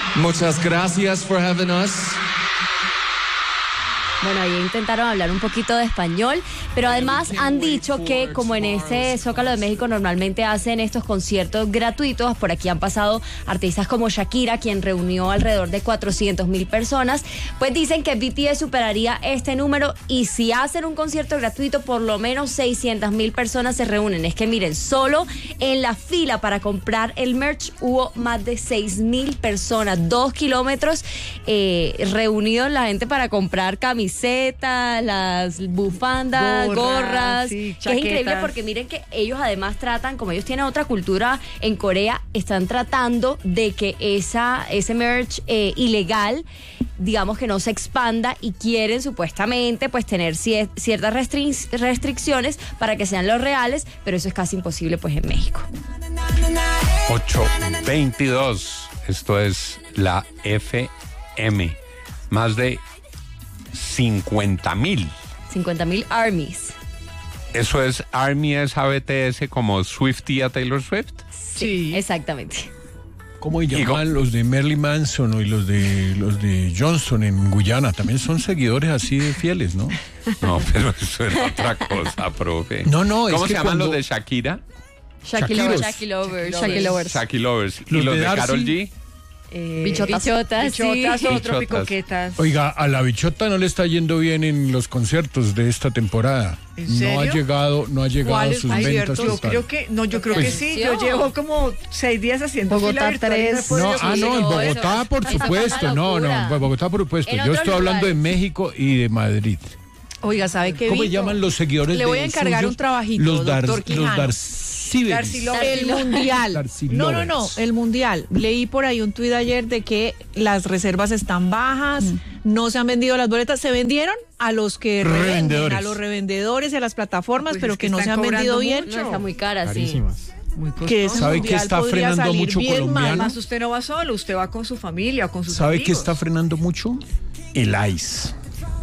Muchas gracias por having us. Bueno, ahí intentaron hablar un poquito de español, pero además han dicho que como en ese Zócalo de México normalmente hacen estos conciertos gratuitos, por aquí han pasado artistas como Shakira, quien reunió alrededor de 400,000 personas, pues dicen que BTS superaría este número y si hacen un concierto gratuito, por lo menos 600,000 personas se reúnen. Es que miren, solo en la fila para comprar el merch hubo más de 6,000 personas, 2 kilómetros reunidos la gente para comprar camisetas, las bufandas, gorras, sí, que es increíble porque miren que ellos además tratan, como ellos tienen otra cultura en Corea, están tratando de que ese merch ilegal, digamos que no se expanda y quieren supuestamente pues tener ciertas restricciones para que sean los reales, pero eso es casi imposible pues en México. 8:22, esto es la FM, más de 50,000. 50,000 armies. ¿Eso es Army, es ABTS como Swiftie a Taylor Swift? Sí, exactamente. ¿Cómo llaman los de Marilyn Manson y los de Johnson en Guyana? También son seguidores así de fieles, ¿no? No, pero eso es otra cosa, profe. No, ¿Cómo se llaman los de Shakira? Shaki Lovers. Shaki Lovers. ¿Y Los los de de Darcy? Karol G? Bichotas, Bichotas sí. o Bichotas. tropicoquetas. Oiga, a la bichota no le está yendo bien en los conciertos de esta temporada. ¿En No ha serio? llegado a ¿Cuáles? sus Ay, ventas yo totales. creo que, no, yo creo que Pues- sí. Yo llevo como 6 días haciendo Bogotá, fila virtual y 3. he podido No, subir. en Bogotá, por eso fue supuesto. una No, locura. pues Bogotá, por supuesto. En Yo otros estoy hablando de lugares. México y de Madrid. Oiga, ¿sabe qué? ¿Cómo Vito? llaman los seguidores Le voy a de encargar suyos? un trabajito, Los doctor Quijano. Darcy Darcy Lovers. El mundial. Darcy No, Lovers. el mundial. Leí por ahí un tuit ayer de que las reservas están bajas, no se han vendido las boletas, se vendieron a los que revenden, Revendedores. a los revendedores y a las plataformas, Pues pero es que que no se están han vendido cobrando bien. mucho. No, está muy cara, sí. Carísimas. Muy costoso. Que ese ¿Sabe qué mundial está podría frenando salir mucho bien colombiano? mal. Además, usted no va solo, usted va con su familia o con sus ¿Sabe amigos. qué está frenando mucho? El ICE.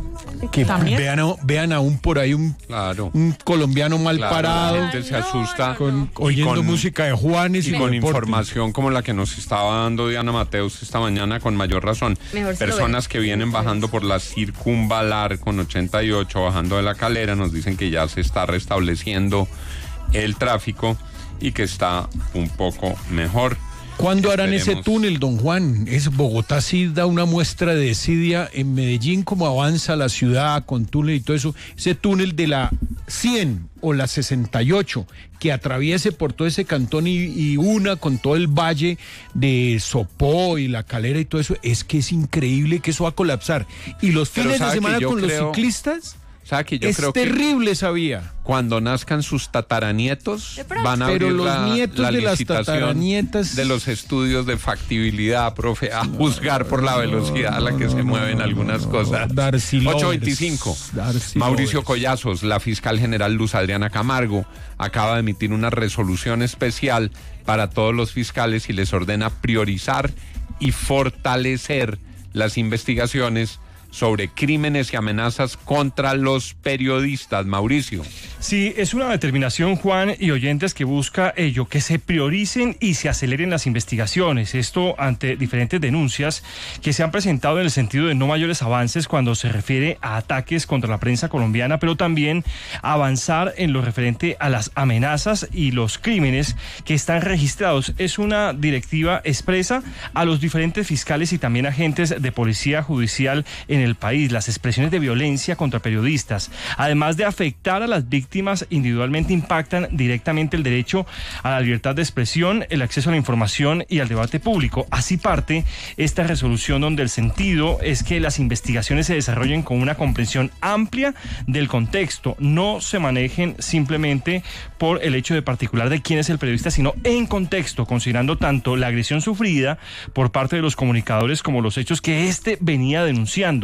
Que ¿También? vean aún por ahí un colombiano mal Claro, parado, la gente se asusta oyendo música de Juanes y y con deporte. información como la que nos estaba dando Diana Mateus esta mañana, con mayor razón. Mejor se lo Personas ven. que vienen bajando por la circunvalar con 88, bajando de la Calera, nos dicen que ya se está restableciendo el tráfico y que está un poco mejor. ¿Cuándo harán ese Esperemos. túnel, don Juan? Bogotá sí da una muestra de desidia. En Medellín, cómo avanza la ciudad con túnel y todo eso. Ese túnel de la 100 o la 68, que atraviese por todo ese cantón y una con todo el valle de Sopó y la Calera y todo eso, es que es increíble que eso va a colapsar. Y los Pero fines de ¿sabe que semana yo con creo- los ciclistas, ¿Sabe que yo es creo que terrible esa vía. cuando nazcan sus tataranietos van a Pero abrir los nietos la de las licitación tataranietas- de los estudios de factibilidad, profe, a juzgar por la velocidad a la que se mueven algunas cosas? Darcy Lovers. 8:25. Darcy Mauricio Lovers. Collazos, la fiscal general Luz Adriana Camargo, acaba de emitir una resolución especial para todos los fiscales y les ordena priorizar y fortalecer las investigaciones sobre crímenes y amenazas contra los periodistas. Mauricio. Sí, es una determinación, Juan y oyentes, que busca ello, que se prioricen y se aceleren las investigaciones. Esto ante diferentes denuncias que se han presentado en el sentido de no mayores avances cuando se refiere a ataques contra la prensa colombiana, pero también avanzar en lo referente a las amenazas y los crímenes que están registrados. Es una directiva expresa a los diferentes fiscales y también agentes de policía judicial en el país. Las expresiones de violencia contra periodistas, además de afectar a las víctimas individualmente, impactan directamente el derecho a la libertad de expresión, el acceso a la información y al debate público. Así parte esta resolución, donde el sentido es que las investigaciones se desarrollen con una comprensión amplia del contexto, no se manejen simplemente por el hecho de particular de quién es el periodista, sino en contexto, considerando tanto la agresión sufrida por parte de los comunicadores como los hechos que éste venía denunciando.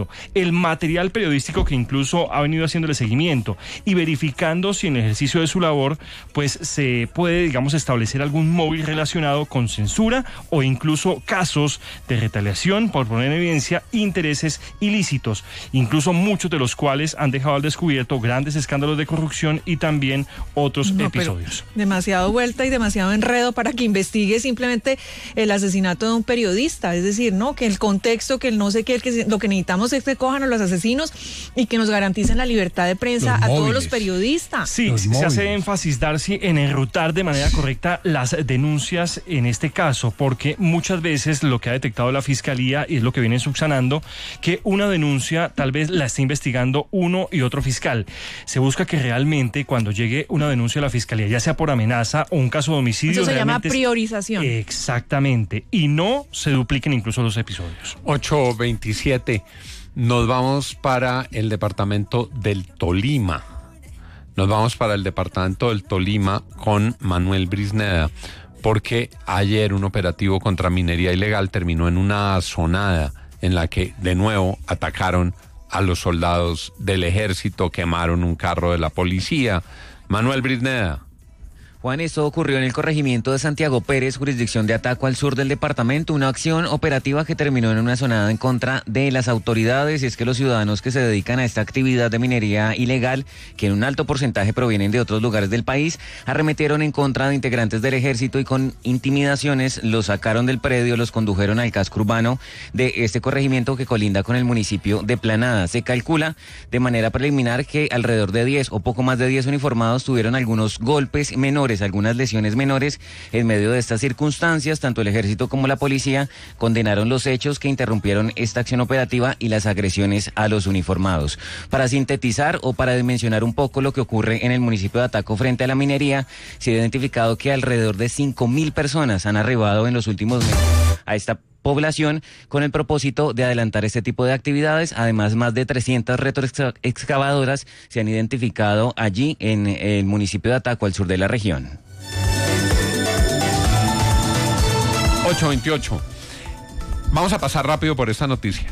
investigando, el material periodístico que incluso ha venido haciéndole seguimiento y verificando si en el ejercicio de su labor pues se puede, digamos, establecer algún móvil relacionado con censura o incluso casos de retaliación por poner en evidencia intereses ilícitos, incluso muchos de los cuales han dejado al descubierto grandes escándalos de corrupción y también otros episodios. Demasiado vuelta y demasiado enredo para que investigue simplemente el asesinato de un periodista. Es decir, no, que el contexto, que el no sé qué, lo que necesitamos es que cojan a los asesinos y que nos garanticen la libertad de prensa a todos los periodistas. Sí, se hace énfasis, Darcy, en enrutar de manera correcta las denuncias en este caso, porque muchas veces lo que ha detectado la Fiscalía, y es lo que viene subsanando, que una denuncia tal vez la esté investigando uno y otro fiscal. Se busca que realmente cuando llegue una denuncia a la Fiscalía, ya sea por amenaza o un caso de homicidio... Eso se llama priorización. Exactamente, y no se dupliquen incluso los episodios. 8:27, nos vamos para el departamento del Tolima. Nos vamos para el departamento del Tolima con Manuel Brisneda, porque ayer un operativo contra minería ilegal terminó en una azonada en la que de nuevo atacaron a los soldados del ejército, quemaron un carro de la policía. Manuel Brisneda. Juan, esto ocurrió en el corregimiento de Santiago Pérez, jurisdicción de Ataco, al sur del departamento, una acción operativa que terminó en una sonada en contra de las autoridades, y es que los ciudadanos que se dedican a esta actividad de minería ilegal, que en un alto porcentaje provienen de otros lugares del país, arremetieron en contra de integrantes del ejército y con intimidaciones los sacaron del predio, los condujeron al casco urbano de este corregimiento que colinda con el municipio de Planada. Se calcula de manera preliminar que alrededor de 10 o poco más de 10 uniformados tuvieron algunos golpes menores, algunas lesiones menores. En medio de estas circunstancias, tanto el ejército como la policía condenaron los hechos que interrumpieron esta acción operativa y las agresiones a los uniformados. Para sintetizar o para dimensionar un poco lo que ocurre en el municipio de Ataco frente a la minería, se ha identificado que alrededor de 5.000 personas han arribado en los últimos meses a esta población con el propósito de adelantar este tipo de actividades. Además, más de 300 retroexcavadoras se han identificado allí en el municipio de Ataco, al sur de la región. 8:28. Vamos a pasar rápido por esta noticia.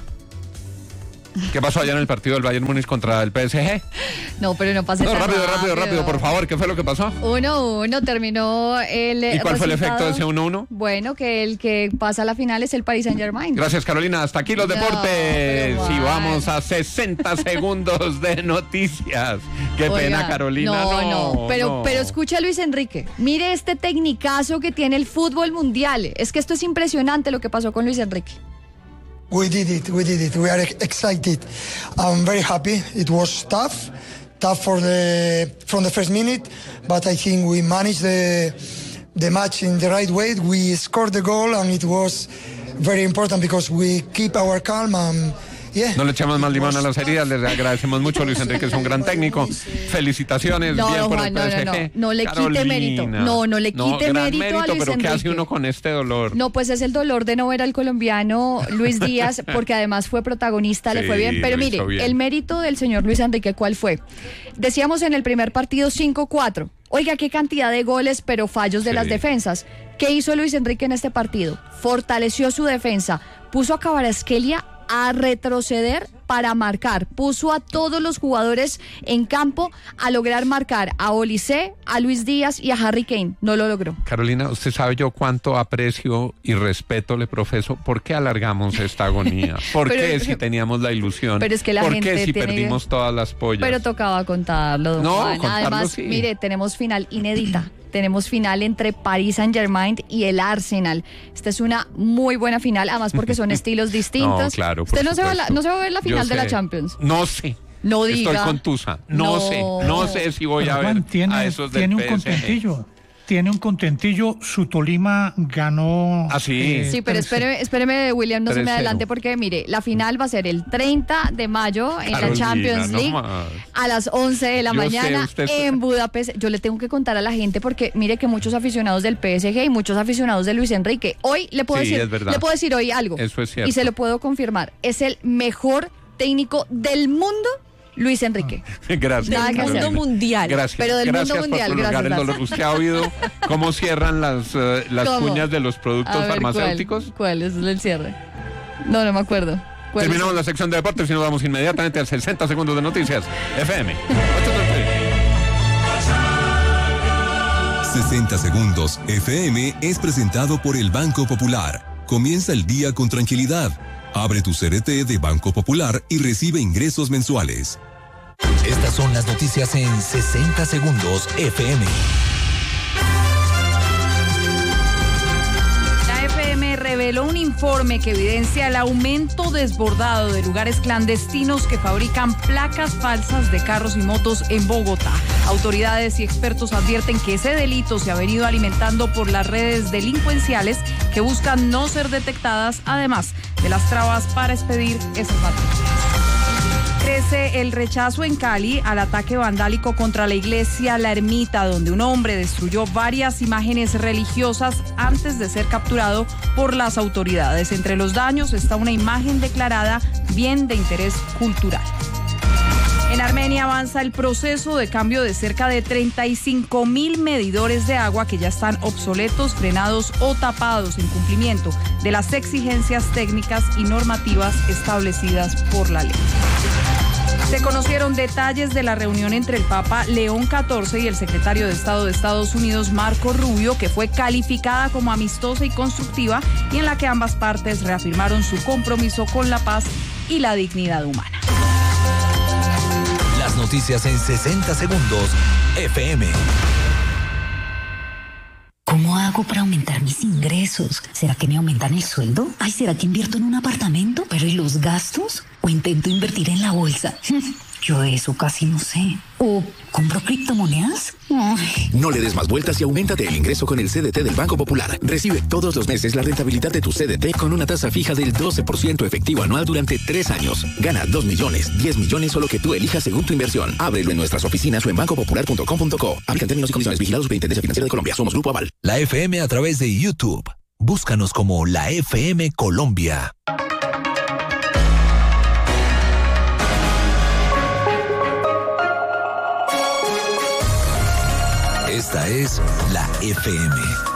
¿Qué pasó allá en el partido del Bayern Múnich contra el PSG? No, pero no pase tan rápido, por favor. ¿Qué fue lo que pasó? 1-1, terminó el ¿Y cuál resultado? fue el efecto de ese 1-1? Bueno, que el que pasa a la final es el Paris Saint-Germain. Gracias, Carolina. Hasta aquí los deportes. Y vamos a 60 segundos de noticias. Qué pena, Carolina. Pero escucha a Luis Enrique. Mire este tecnicazo que tiene el fútbol mundial. Es que esto es impresionante lo que pasó con Luis Enrique. We did it. We are excited. I'm very happy. It was tough from the first minute, but I think we managed the match in the right way. We scored the goal, and it was very important because we keep our calm and no le echamos más limón a las heridas. Les agradecemos mucho. Luis Enrique es un gran técnico. Felicitaciones. No, bien por Juan, el PSG. no le quite mérito. No le quite mérito a Luis pero Enrique. ¿qué hace uno con este dolor? No, pues es el dolor de no ver al colombiano Luis Díaz, porque además fue protagonista, le fue bien. Pero mire, el mérito del señor Luis Enrique, ¿cuál fue? Decíamos en el primer partido 5-4. Oiga, qué cantidad de goles, pero fallos de las defensas. ¿Qué hizo Luis Enrique en este partido? Fortaleció su defensa, puso a Kvaratskhelia a retroceder para marcar, puso a todos los jugadores en campo a lograr marcar a Olise, a Luis Díaz y a Harry Kane. No lo logró. Carolina, usted sabe yo cuánto aprecio y respeto le profeso. ¿Por qué alargamos esta agonía? ¿Por qué si teníamos la ilusión? Pero es que la ¿Por gente qué si perdimos todas las pollas? Pero tocaba contarlo, don Juan. Contarlo, además, sí. Mire, tenemos final inédita. Tenemos final entre Paris Saint-Germain y el Arsenal. Esta es una muy buena final, además porque son estilos distintos. No, claro, Usted no se va a ver la final de la Champions. No sé. No diga. Estoy contusa. No sé si voy a ver a esos del PSG. Tiene un contentillo, su Tolima ganó... ¿Ah, sí? Sí, pero espéreme, William, no se me adelante, porque mire, la final va a ser el 30 de mayo en la Champions League a las 11 de la mañana en Budapest. Yo le tengo que contar a la gente, porque mire que muchos aficionados del PSG y muchos aficionados de Luis Enrique, hoy le puedo decir hoy algo. Eso es cierto. Y se lo puedo confirmar. Es el mejor técnico del mundo, Luis Enrique. Gracias. Del mundo mundial. Gracias. Pero del mundo por mundial. prolongar el dolor. ¿Usted ha oído cómo cierran las ¿Cómo? cuñas de los productos farmacéuticos? ¿Cuál es el cierre? No me acuerdo. Terminamos la sección de deportes y nos vamos inmediatamente a 60 segundos de noticias. FM. 60 segundos FM es presentado por el Banco Popular. Comienza el día con tranquilidad. Abre tu CDT de Banco Popular y recibe ingresos mensuales. Estas son las noticias en 60 segundos FM. La FM reveló un informe que evidencia el aumento desbordado de lugares clandestinos que fabrican placas falsas de carros y motos en Bogotá. Autoridades y expertos advierten que ese delito se ha venido alimentando por las redes delincuenciales que buscan no ser detectadas, además de las trabas para expedir esas matrículas. Crece el rechazo en Cali al ataque vandálico contra la iglesia La Ermita, donde un hombre destruyó varias imágenes religiosas antes de ser capturado por las autoridades. Entre los daños está una imagen declarada bien de interés cultural. En Armenia avanza el proceso de cambio de cerca de 35.000 medidores de agua que ya están obsoletos, frenados o tapados en cumplimiento de las exigencias técnicas y normativas establecidas por la ley. Se conocieron detalles de la reunión entre el Papa León XIV y el secretario de Estado de Estados Unidos, Marco Rubio, que fue calificada como amistosa y constructiva y en la que ambas partes reafirmaron su compromiso con la paz y la dignidad humana. Las noticias en 60 segundos FM. ¿Cómo hago para aumentar mis ingresos? ¿Será que me aumentan el sueldo? Ay, ¿será que invierto en un apartamento? ¿Pero y los gastos? ¿O intento invertir en la bolsa? Yo de eso casi no sé. ¿O compro criptomonedas? Ay. No le des más vueltas y auméntate el ingreso con el CDT del Banco Popular. Recibe todos los meses la rentabilidad de tu CDT con una tasa fija del 12% efectivo anual durante 3 años. Gana 2 millones, 10 millones o lo que tú elijas según tu inversión. Ábrelo en nuestras oficinas o en bancopopular.com.co. Aplican términos y condiciones. Vigilados Superintendencia Financiera de Colombia. Somos Grupo Aval. La FM a través de YouTube. Búscanos como La FM Colombia. Esta es La FM.